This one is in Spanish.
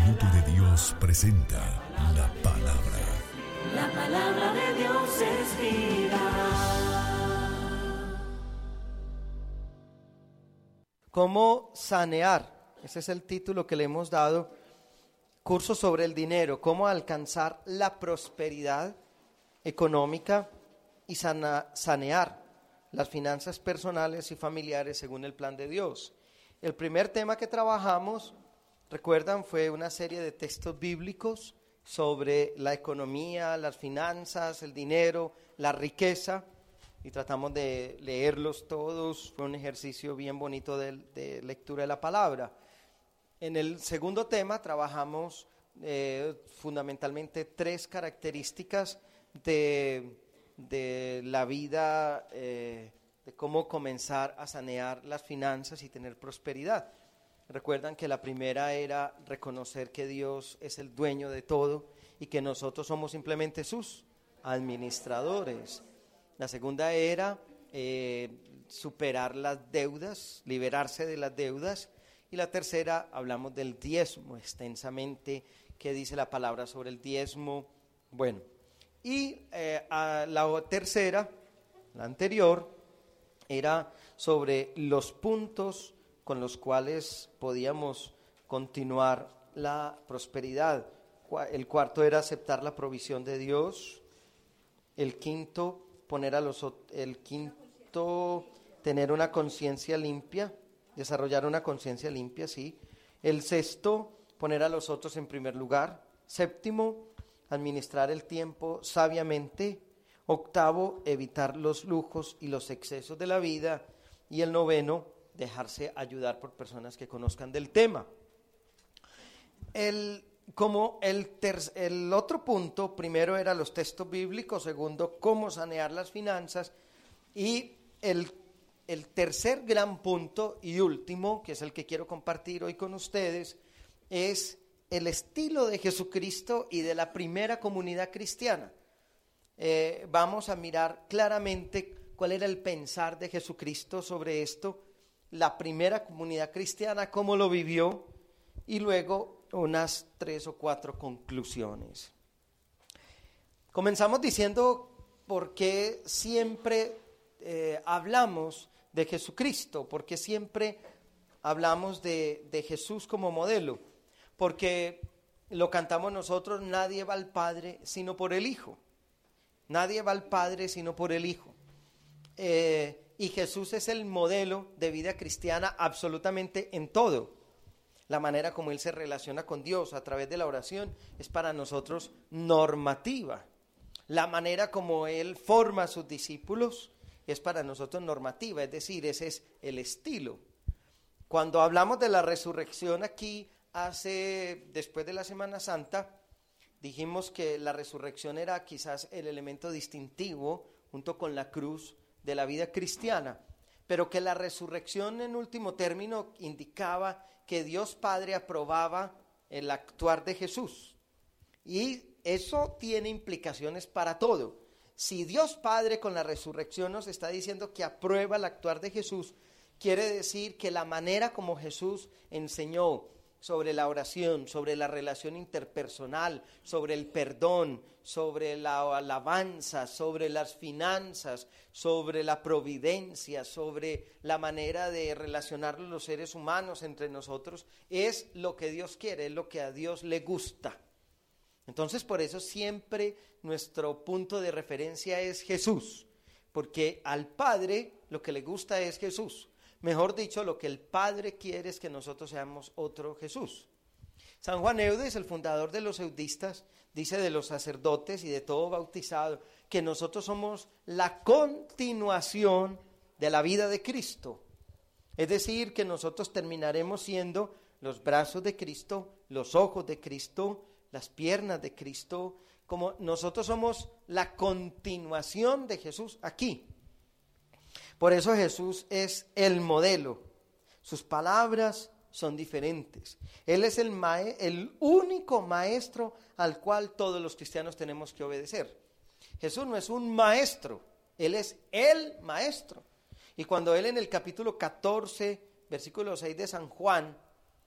minuto de Dios presenta la palabra. La palabra de Dios es vida. ¿Cómo sanear? Ese es el título que le hemos dado. Curso sobre el dinero, cómo alcanzar la prosperidad económica y sanear las finanzas personales y familiares según el plan de Dios. El primer tema que trabajamos, recuerdan, fue una serie de textos bíblicos sobre la economía, las finanzas, el dinero, la riqueza, y tratamos de leerlos todos. Fue un ejercicio bien bonito de lectura de la palabra. En el segundo tema trabajamos fundamentalmente tres características de la vida, de cómo comenzar a sanear las finanzas y tener prosperidad. Recuerdan que la primera era reconocer que Dios es el dueño de todo y que nosotros somos simplemente sus administradores. La segunda era superar las deudas, liberarse de las deudas. Y la tercera, hablamos del diezmo extensamente, qué dice la palabra sobre el diezmo. Bueno, y la tercera, la anterior, era sobre los puntos con los cuales podíamos continuar la prosperidad. El cuarto era aceptar la provisión de Dios. El quinto, tener una conciencia limpia, desarrollar una conciencia limpia, sí. El sexto, poner a los otros en primer lugar. Séptimo, administrar el tiempo sabiamente. Octavo, evitar los lujos y los excesos de la vida. Y el noveno, dejarse ayudar por personas que conozcan del tema. El otro punto, primero era los textos bíblicos, segundo, cómo sanear las finanzas, y el tercer gran punto y último, que es el que quiero compartir hoy con ustedes, es el estilo de Jesucristo y de la primera comunidad cristiana. Vamos a mirar claramente cuál era el pensar de Jesucristo sobre esto, la primera comunidad cristiana, cómo lo vivió, y luego unas 3 o 4 conclusiones. Comenzamos diciendo por qué siempre hablamos de Jesucristo, porque siempre hablamos de Jesús como modelo, porque lo cantamos nosotros: nadie va al Padre sino por el Hijo. Nadie va al Padre sino por el Hijo. Y Jesús es el modelo de vida cristiana absolutamente en todo. La manera como Él se relaciona con Dios a través de la oración es para nosotros normativa. La manera como Él forma a sus discípulos es para nosotros normativa, es decir, ese es el estilo. Cuando hablamos de la resurrección aquí, después de la Semana Santa, dijimos que la resurrección era quizás el elemento distintivo, junto con la cruz, de la vida cristiana, pero que la resurrección en último término indicaba que Dios Padre aprobaba el actuar de Jesús. Y eso tiene implicaciones para todo. Si Dios Padre con la resurrección nos está diciendo que aprueba el actuar de Jesús, quiere decir que la manera como Jesús enseñó sobre la oración, sobre la relación interpersonal, sobre el perdón, sobre la alabanza, sobre las finanzas, sobre la providencia, sobre la manera de relacionar los seres humanos entre nosotros, es lo que Dios quiere, es lo que a Dios le gusta. Entonces, por eso siempre nuestro punto de referencia es Jesús, porque al Padre lo que le gusta es Jesús. Mejor dicho, lo que el Padre quiere es que nosotros seamos otro Jesús. San Juan Eudes, el fundador de los eudistas, dice de los sacerdotes y de todo bautizado que nosotros somos la continuación de la vida de Cristo. Es decir, que nosotros terminaremos siendo los brazos de Cristo, los ojos de Cristo, las piernas de Cristo, como nosotros somos la continuación de Jesús aquí. Por eso Jesús es el modelo. Sus palabras son diferentes. Él es el único maestro al cual todos los cristianos tenemos que obedecer. Jesús no es un maestro, Él es el maestro. Y cuando Él en el capítulo 14, versículo 6 de San Juan,